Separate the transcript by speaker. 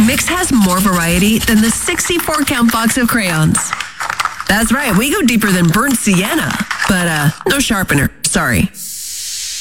Speaker 1: Mix has more variety than the 64-count box of crayons. That's right, we go deeper than burnt sienna, but no sharpener, sorry.